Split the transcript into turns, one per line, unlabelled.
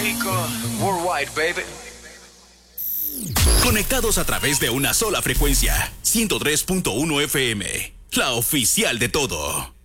Rico, worldwide, baby.
Conectados a través de una sola frecuencia, 103.1 FM, la oficial de todo.